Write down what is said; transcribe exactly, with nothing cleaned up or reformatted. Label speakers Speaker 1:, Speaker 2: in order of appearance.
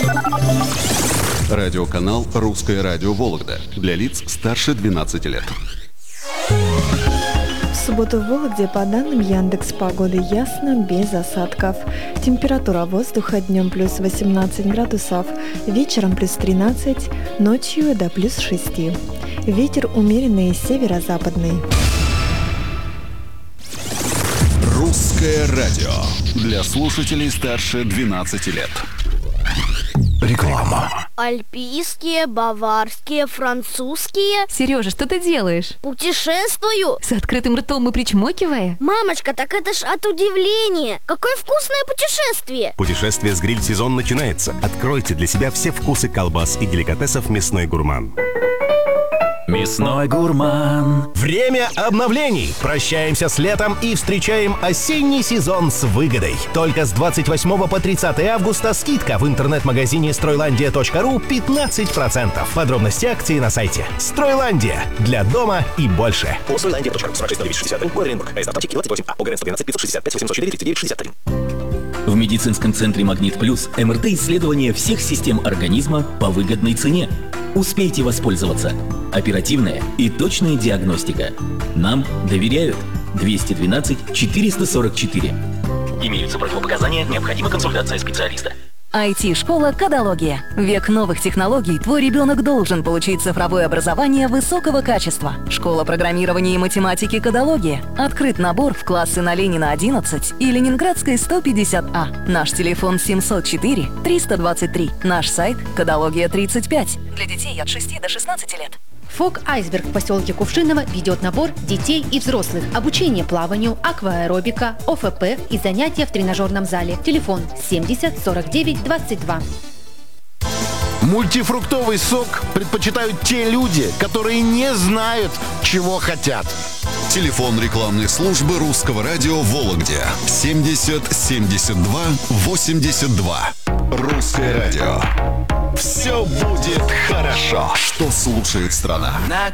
Speaker 1: Радиоканал «Русское радио Вологда» для лиц старше двенадцати лет.
Speaker 2: В субботу в Вологде, по данным Яндекс.Погоды, ясно, без осадков. Температура воздуха днем плюс восемнадцать градусов, вечером плюс тринадцать, ночью до плюс шести. Ветер умеренный северо-западный.
Speaker 1: «Русское радио» для слушателей старше двенадцати лет. Реклама.
Speaker 3: Альпийские, баварские, французские.
Speaker 4: Сережа, что ты делаешь?
Speaker 3: Путешествую.
Speaker 4: С открытым ртом и причмокивая?
Speaker 3: Мамочка, так это ж от удивления. Какое вкусное путешествие.
Speaker 5: Путешествие с гриль-сезон начинается. Откройте для себя все вкусы колбас и деликатесов «Мясной гурман».
Speaker 6: Мясной гурман.
Speaker 5: Время обновлений. Прощаемся с летом и встречаем осенний сезон с выгодой. Только с двадцать восьмого по тридцатое августа скидка в интернет-магазине стройландия точка ру пятнадцать процентов. Подробности акции на сайте. Стройландия. Для дома и больше.
Speaker 7: По стройландия точка ру. сорок шесть двести шестьдесят три. Город Оренбург. Поезд аптеки двадцать восемь А. ОГРН сто двенадцать пятьсот шестьдесят пять восемьсот четыре тридцать девять шестьдесят три.
Speaker 6: В медицинском центре «Магнит Плюс» эм эр тэ-исследование всех систем организма по выгодной цене. Успейте воспользоваться. Оперативная и точная диагностика. Нам доверяют. двести двенадцать четыреста сорок четыре. Имеются противопоказания, необходима консультация специалиста.
Speaker 4: ай ти-школа «Кодология». Век новых технологий. Твой ребенок должен получить цифровое образование высокого качества. Школа программирования и математики «Кодология». Открыт набор в классы на Ленина одиннадцать и Ленинградской сто пятьдесят А. Наш телефон семьсот четыре триста двадцать три. Наш сайт кодология тридцать пять. Для детей от шести до шестнадцати лет.
Speaker 8: ФОК «Айсберг» в поселке Кувшиново ведет набор детей и взрослых. Обучение плаванию, акваэробика, о эф пэ и занятия в тренажерном зале. Телефон семьдесят сорок девять двадцать два.
Speaker 9: Мультифруктовый сок предпочитают те люди, которые не знают, чего хотят.
Speaker 1: Телефон рекламной службы «Русского радио» в Вологде. семьдесят семьдесят два восемьдесят два. «Русское радио». Все будет хорошо. Что слушает страна?
Speaker 10: На